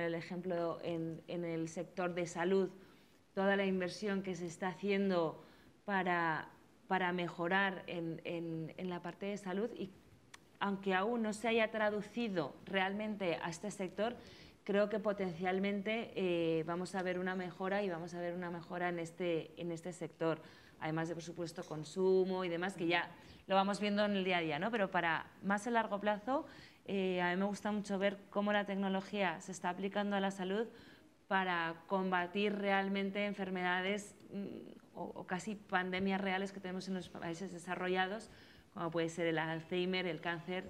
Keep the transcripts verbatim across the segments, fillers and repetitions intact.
el ejemplo en, en el sector de salud, toda la inversión que se está haciendo para, para mejorar en, en, en la parte de salud, y aunque aún no se haya traducido realmente a este sector, creo que potencialmente eh, vamos a ver una mejora y vamos a ver una mejora en este, en este sector, además de, por supuesto, consumo y demás, que ya lo vamos viendo en el día a día, ¿no? Pero para más a largo plazo, eh, a mí me gusta mucho ver cómo la tecnología se está aplicando a la salud para combatir realmente enfermedades mmm, o, o casi pandemias reales que tenemos en los países desarrollados, como puede ser el Alzheimer, el cáncer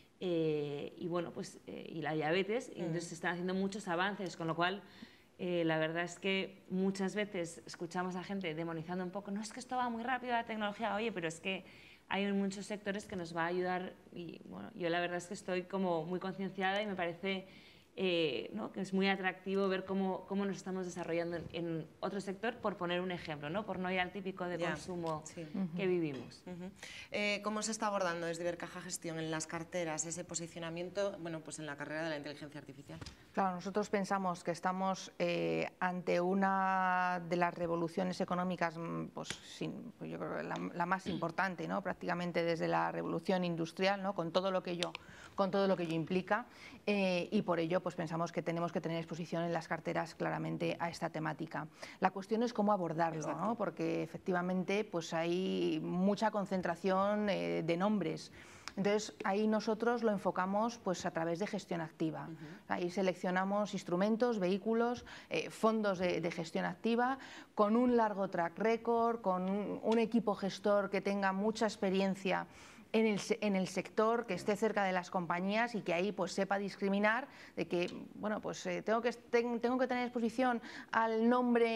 eh, y, bueno, pues, eh, y la diabetes. Y entonces se están haciendo muchos avances, con lo cual eh, la verdad es que muchas veces escuchamos a gente demonizando un poco, no, es que esto va muy rápido la tecnología, oye, pero es que hay muchos sectores que nos va a ayudar y bueno, yo la verdad es que estoy como muy concienciada y me parece eh, ¿no? que es muy atractivo ver cómo, cómo nos estamos desarrollando en, en otro sector, por poner un ejemplo, ¿no? Por no ir al típico de yeah. consumo sí. que uh-huh. vivimos. Uh-huh. eh, ¿Cómo se está abordando desde Ibercaja Gestión en las carteras ese posicionamiento, bueno, pues en la carrera de la inteligencia artificial? Claro, nosotros pensamos que estamos eh, ante una de las revoluciones económicas, pues, sin, pues yo creo que la, la más importante, ¿no? Prácticamente desde la revolución industrial, ¿no? Con todo lo que ello, con todo lo que ello implica, eh, y por ello pues pensamos que tenemos que tener exposición en las carteras claramente a esta temática. La cuestión es cómo abordarlo, ¿no? Porque efectivamente pues hay mucha concentración eh, de nombres. Entonces, ahí nosotros lo enfocamos pues, a través de gestión activa. Uh-huh. Ahí seleccionamos instrumentos, vehículos, eh, fondos de, de gestión activa, con un largo track record, con un, un equipo gestor que tenga mucha experiencia en el, en el sector, que esté cerca de las compañías y que ahí pues sepa discriminar de que, bueno, pues eh, tengo, que, tengo que tener exposición al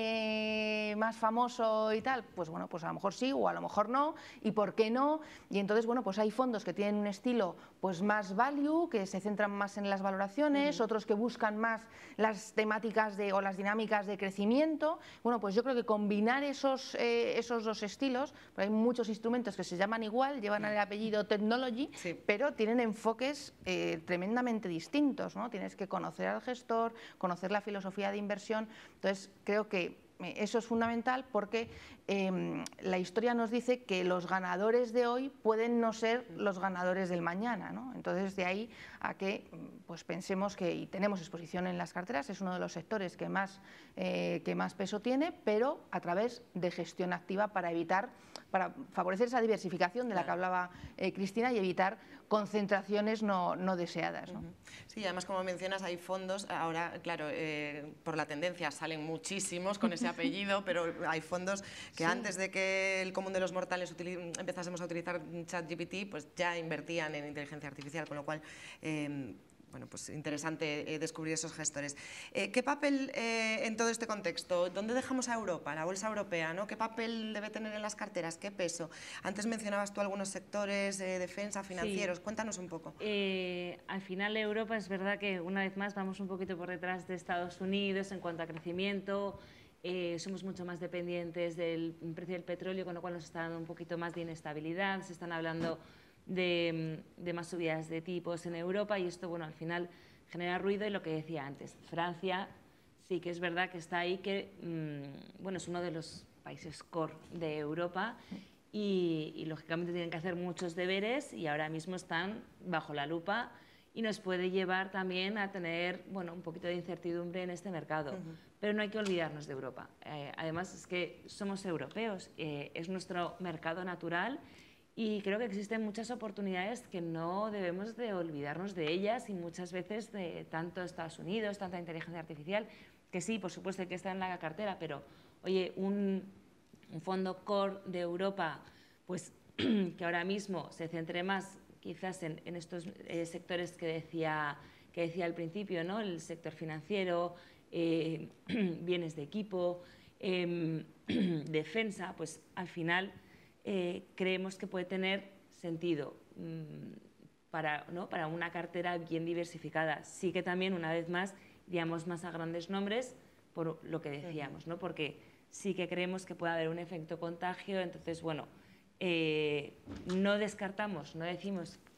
nombre más famoso y tal, pues bueno, pues a lo mejor sí o a lo mejor no, y por qué no, y entonces, bueno, pues hay fondos que tienen un estilo pues más value, que se centran más en las valoraciones, uh-huh. otros que buscan más las temáticas de, o las dinámicas de crecimiento. Bueno, pues yo creo que combinar esos, eh, esos dos estilos, porque hay muchos instrumentos que se llaman igual, llevan el apellido Technology, sí. pero tienen enfoques eh, tremendamente distintos, ¿no? Tienes que conocer al gestor, conocer la filosofía de inversión. Entonces, creo que eso es fundamental porque eh, la historia nos dice que los ganadores de hoy pueden no ser los ganadores del mañana, ¿no? Entonces, de ahí a que pues, pensemos que y tenemos exposición en las carteras, es uno de los sectores que más, eh, que más peso tiene, pero a través de gestión activa para evitar, para favorecer esa diversificación de la que hablaba eh, Cristina y evitar concentraciones no, no deseadas, ¿no? Sí, además, como mencionas, hay fondos, ahora, claro, eh, por la tendencia salen muchísimos con ese apellido, pero hay fondos que sí. antes de que el común de los mortales empezásemos a utilizar ChatGPT, pues ya invertían en inteligencia artificial, con lo cual, eh, bueno, pues interesante eh, descubrir esos gestores. Eh, ¿Qué papel eh, en todo este contexto? ¿Dónde dejamos a Europa, la bolsa europea, ¿no? ¿Qué papel debe tener en las carteras? ¿Qué peso? Antes mencionabas tú algunos sectores, eh, defensa, financieros. Sí. Cuéntanos un poco. Eh, al final Europa es verdad que una vez más vamos un poquito por detrás de Estados Unidos en cuanto a crecimiento. Eh, somos mucho más dependientes del precio del petróleo, con lo cual nos está dando un poquito más de inestabilidad. Se están hablando De, de más subidas de tipos en Europa y esto, bueno, al final genera ruido. Y lo que decía antes, Francia sí que es verdad que está ahí, que mmm, bueno, es uno de los países core de Europa y, y lógicamente tienen que hacer muchos deberes y ahora mismo están bajo la lupa y nos puede llevar también a tener, bueno, un poquito de incertidumbre en este mercado. Uh-huh. Pero no hay que olvidarnos de Europa. Eh, además es que somos europeos, eh, es nuestro mercado natural. Y creo que existen muchas oportunidades que no debemos de olvidarnos de ellas y muchas veces de tanto Estados Unidos, tanta inteligencia artificial, que sí, por supuesto hay que estar en la cartera, pero oye, un, un fondo core de Europa, pues que ahora mismo se centre más quizás en, en estos eh, sectores que decía, que decía al principio, ¿no? El sector financiero, eh, bienes de equipo, eh, defensa, pues al final Eh, creemos que puede tener sentido mmm, para, ¿no? para una cartera bien diversificada. Sí que también, una vez más, iríamos más a grandes nombres por lo que decíamos, ¿no? Porque sí que creemos que puede haber un efecto contagio. Entonces, bueno, eh, no descartamos, no decimos